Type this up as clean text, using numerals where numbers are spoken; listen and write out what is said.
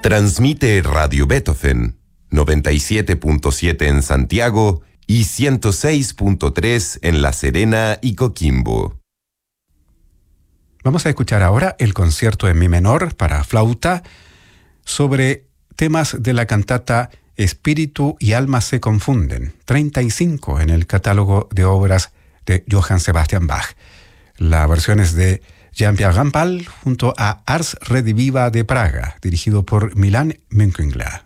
Transmite Radio Beethoven, 97.7 en Santiago y 106.3 en La Serena y Coquimbo. Vamos a escuchar ahora el concierto en mi menor para flauta sobre temas de la cantata Espíritu y alma se confunden, 35 en el catálogo de obras de Johann Sebastian Bach. La versión es de Jean-Pierre Rampal junto a Ars Rediviva de Praga, dirigido por Milan Münchengla.